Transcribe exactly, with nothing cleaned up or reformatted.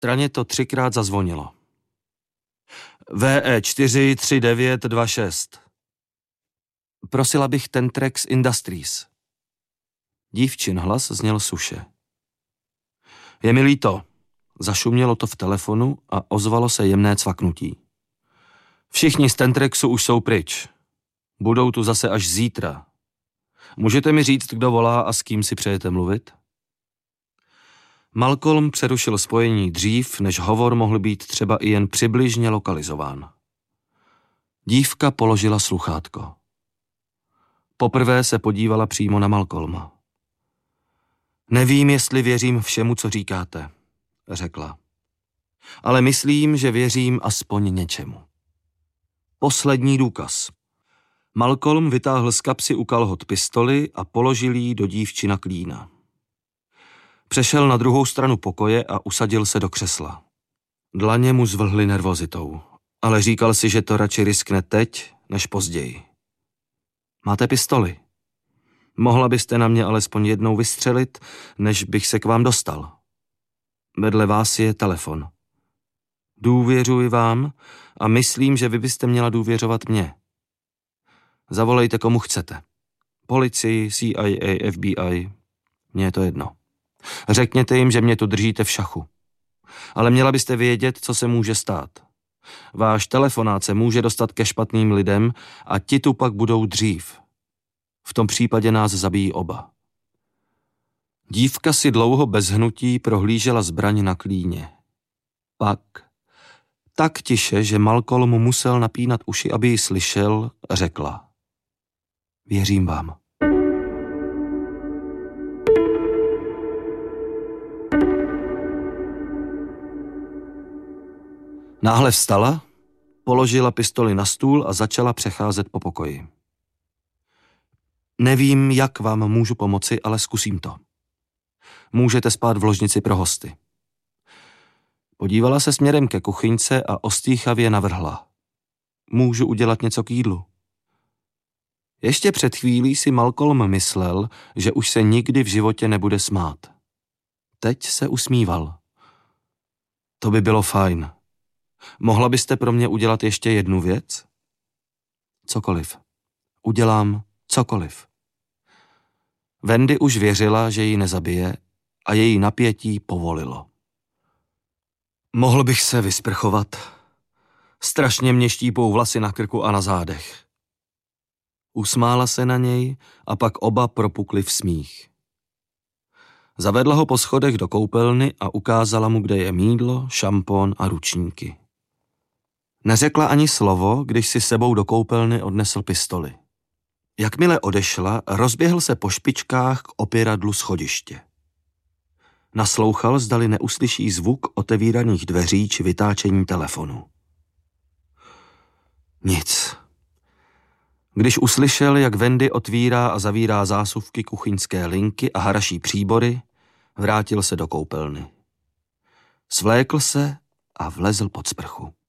traně to třikrát zazvonilo. V E čtyři tři devět dva šest. Prosila bych Tentrex Industries. Dívčin hlas zněl suše. Je mi líto. Zašumělo to v telefonu a ozvalo se jemné cvaknutí. Všichni z Tentrexu už jsou pryč. Budou tu zase až zítra. Můžete mi říct, kdo volá a s kým si přejete mluvit? Malcolm přerušil spojení dřív, než hovor mohl být třeba i jen přibližně lokalizován. Dívka položila sluchátko. Poprvé se podívala přímo na Malcolma. Nevím, jestli věřím všemu, co říkáte, řekla. Ale myslím, že věřím aspoň něčemu. Poslední důkaz. Malcolm vytáhl z kapsy u kalhot pistoli a položil ji do dívčina klína. Přešel na druhou stranu pokoje a usadil se do křesla. Dlaně mu zvlhly nervozitou, ale říkal si, že to radši riskne teď, než později. Máte pistoli? Mohla byste na mě alespoň jednou vystřelit, než bych se k vám dostal. Vedle vás je telefon. Důvěřuji vám a myslím, že vy byste měla důvěřovat mně. Zavolejte, komu chcete. Policii, C I A, F B I, mně je to jedno. Řekněte jim, že mě tu držíte v šachu. Ale měla byste vědět, co se může stát. Váš telefonát se může dostat ke špatným lidem a ti tu pak budou dřív. V tom případě nás zabijí oba. Dívka si dlouho bez hnutí prohlížela zbraň na klíně. Pak, tak tiše, že Malcolm musel napínat uši, aby ji slyšel, řekla. Věřím vám. Náhle vstala, položila pistoli na stůl a začala přecházet po pokoji. Nevím, jak vám můžu pomoci, ale zkusím to. Můžete spát v ložnici pro hosty. Podívala se směrem ke kuchyňce a ostýchavě navrhla. Můžu udělat něco k jídlu? Ještě před chvílí si Malcolm myslel, že už se nikdy v životě nebude smát. Teď se usmíval. To by bylo fajn. Mohla byste pro mě udělat ještě jednu věc? Cokoliv. Udělám cokoliv. Wendy už věřila, že ji nezabije a její napětí povolilo. Mohl bych se vysprchovat. Strašně mě štípou vlasy na krku a na zádech. Usmála se na něj a pak oba propukli v smích. Zavedla ho po schodech do koupelny a ukázala mu, kde je mýdlo, šampon a ručníky. Neřekla ani slovo, když si sebou do koupelny odnesl pistoli. Jakmile odešla, rozběhl se po špičkách k opěradlu schodiště. Naslouchal, zdali neuslyší zvuk otevíraných dveří či vytáčení telefonu. Nic. Když uslyšel, jak Wendy otvírá a zavírá zásuvky kuchyňské linky a haraší příbory, vrátil se do koupelny. Svlékl se a vlezl pod sprchu.